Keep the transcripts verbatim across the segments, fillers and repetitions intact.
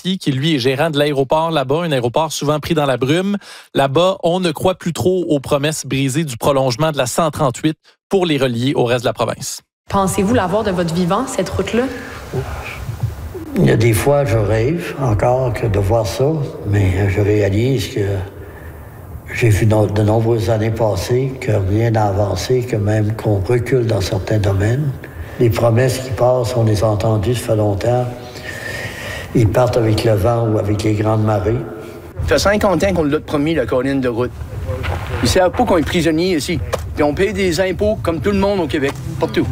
Kofi, qui lui est gérant de l'aéroport là-bas, un aéroport souvent pris dans la brume. Là-bas, on ne croit plus trop aux promesses brisées du prolongement de la cent trente-huit pour les relier au reste de la province. Pensez-vous l'avoir de votre vivant, cette route-là? Il y a des fois, je rêve encore que de voir ça, mais je réalise que j'ai vu de nombreuses années passées que rien n'a avancé, que même qu'on recule dans certains domaines. Les promesses qui passent, on les a entendues, ça fait longtemps. Ils partent avec le vent ou avec les grandes marées. Ça fait cinquante ans qu'on l'a promis, la colline de route. Ils ne savent pas qu'on est prisonnier ici. Puis on paye des impôts comme tout le monde au Québec, partout.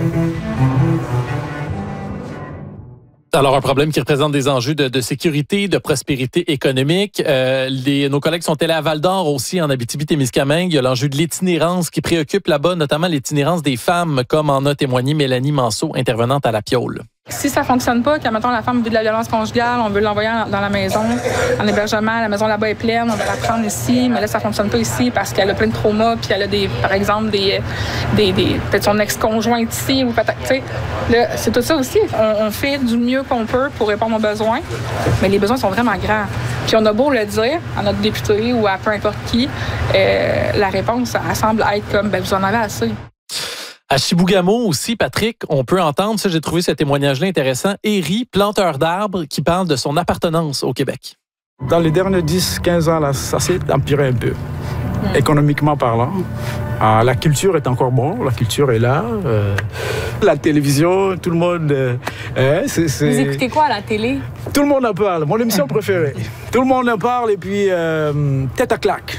Alors, un problème qui représente des enjeux de, de sécurité, de prospérité économique. Euh, les, nos collègues sont allés à Val-d'Or aussi, en Abitibi-Témiscamingue. Il y a l'enjeu de l'itinérance qui préoccupe là-bas, notamment l'itinérance des femmes, comme en a témoigné Mélanie Manceau, intervenante à La Piaule. Si ça fonctionne pas, que, mettons, la femme vit de la violence conjugale, on veut l'envoyer dans la maison, en hébergement, la maison là-bas est pleine, on va la prendre ici, mais là, ça fonctionne pas ici parce qu'elle a plein de traumas, puis elle a, des, par exemple, des, des, des peut-être son ex-conjoint ici, ou peut-être, tu sais, là, c'est tout ça aussi. On, on fait du mieux qu'on peut pour répondre aux besoins, mais les besoins sont vraiment grands. Puis on a beau le dire à notre député ou à peu importe qui, euh, la réponse, elle semble être comme, ben vous en avez assez. À Chibougamau aussi, Patrick, on peut entendre, ça j'ai trouvé ce témoignage-là intéressant, Eri, planteur d'arbres, qui parle de son appartenance au Québec. Dans les derniers dix à quinze ans, là, ça s'est empiré un peu, mmh. économiquement parlant. Ah, la culture est encore bonne, la culture est là. Euh, la télévision, tout le monde... Euh, hein, c'est, c'est... Vous écoutez quoi à la télé? Tout le monde en parle, mon émission préférée. Tout le monde en parle et puis euh, tête à claque.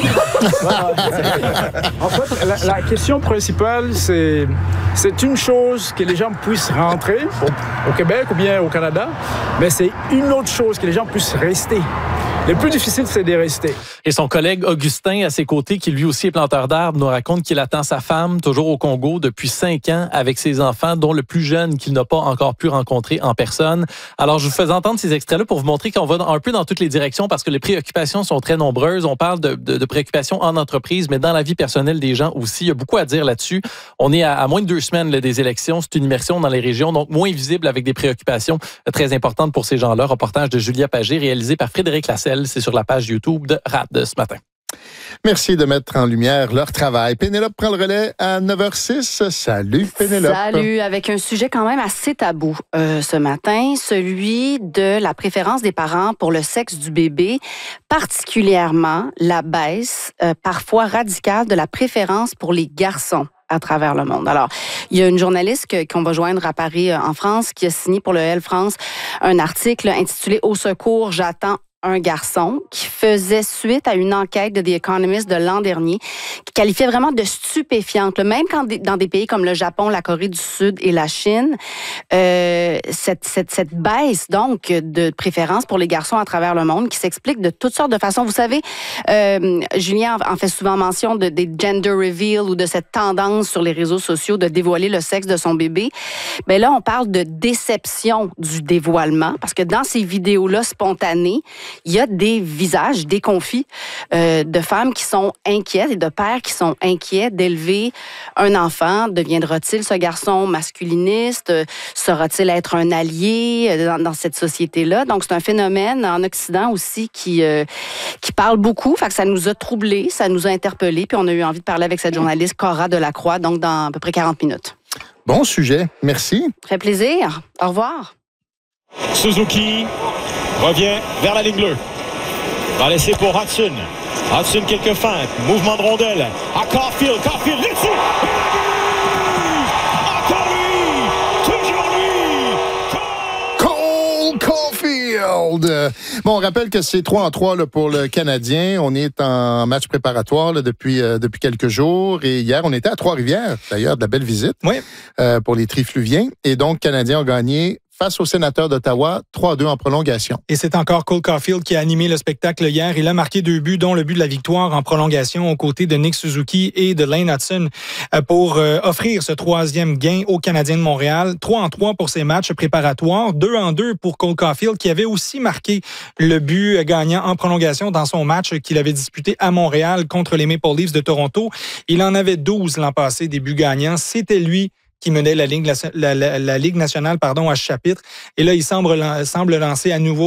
En fait, la, la question principale, c'est, c'est une chose que les gens puissent rentrer au, au Québec ou bien au Canada, mais c'est une autre chose que les gens puissent rester. Le plus difficile, c'est de rester. Et son collègue Augustin, à ses côtés, qui lui aussi est planteur d'arbres, nous raconte qu'il attend sa femme, toujours au Congo, depuis cinq ans, avec ses enfants, dont le plus jeune qu'il n'a pas encore pu rencontrer en personne. Alors, je vous fais entendre ces extraits-là pour vous montrer qu'on va un peu dans toutes les directions, parce que les préoccupations sont très nombreuses. On parle de, de, de préoccupations en entreprise, mais dans la vie personnelle des gens aussi. Il y a beaucoup à dire là-dessus. On est à, à moins de deux semaines là, des élections. C'est une immersion dans les régions, donc moins visible, avec des préoccupations très importantes pour ces gens-là. Reportage de Julia Pagé, réalisé par Frédéric Lasselle. C'est sur la page YouTube de R A D ce matin. Merci de mettre en lumière leur travail. Pénélope prend le relais à neuf heures six. Salut Pénélope. Salut, avec un sujet quand même assez tabou euh, ce matin, celui de la préférence des parents pour le sexe du bébé, particulièrement la baisse euh, parfois radicale de la préférence pour les garçons à travers le monde. Alors, il y a une journaliste que, qu'on va joindre à Paris, en France, qui a signé pour le Elle France un article intitulé « Au secours, j'attends un garçon » qui faisait suite à une enquête de The Economist de l'an dernier qui qualifiait vraiment de stupéfiante. Même quand dans des pays comme le Japon, la Corée du Sud et la Chine, euh, cette, cette, cette baisse donc de préférence pour les garçons à travers le monde qui s'explique de toutes sortes de façons. Vous savez, euh, Julien en fait souvent mention de, des gender reveal ou de cette tendance sur les réseaux sociaux de dévoiler le sexe de son bébé. Mais là, on parle de déception du dévoilement parce que dans ces vidéos-là spontanées, il y a des visages déconfits euh, de femmes qui sont inquiètes et de pères qui sont inquiets d'élever un enfant. Deviendra-t-il ce garçon masculiniste? Saura-t-il être un allié dans, dans cette société-là? Donc, c'est un phénomène en Occident aussi qui, euh, qui parle beaucoup. Fait que ça nous a troublés, ça nous a interpellés. Puis on a eu envie de parler avec cette journaliste Cora Delacroix, donc dans à peu près quarante minutes. Bon sujet. Merci. Très plaisir. Au revoir. Suzuki revient vers la ligne bleue. Va laisser pour Hudson. Hudson, quelques feintes. Mouvement de rondelle. À Caulfield. Caulfield, là-dessus. Encore lui. Toujours lui. Cole Caulfield. Bon, on rappelle que c'est trois en trois là, pour le Canadien. On est en match préparatoire là, depuis, euh, depuis quelques jours. Et hier, on était à Trois-Rivières, d'ailleurs, de la belle visite oui. euh, pour les Trifluviens. Et donc, le Canadien a gagné face aux Sénateurs d'Ottawa, trois à deux en prolongation. Et c'est encore Cole Caulfield qui a animé le spectacle hier. Il a marqué deux buts, dont le but de la victoire en prolongation aux côtés de Nick Suzuki et de Lane Hudson pour offrir ce troisième gain aux Canadiens de Montréal. trois en trois pour ces matchs préparatoires. deux en deux pour Cole Caulfield qui avait aussi marqué le but gagnant en prolongation dans son match qu'il avait disputé à Montréal contre les Maple Leafs de Toronto. Il en avait douze l'an passé, des buts gagnants. C'était lui qui menait la Ligue, la, la, la Ligue nationale pardon, à ce chapitre. Et là, il semble, semble lancer à nouveau